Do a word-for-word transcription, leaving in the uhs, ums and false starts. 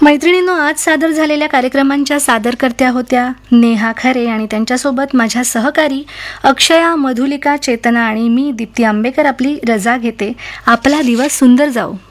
मैत्रिणींनो, आज सादर झालेल्या कार्यक्रमांच्या सादरकर्त्या होत्या नेहा खरे आणि त्यांच्यासोबत माझ्या सहकारी अक्षया, मधुलिका, चेतना आणि मी दीप्ती आंबेकर आपली रजा घेते. आपला दिवस सुंदर जाऊ.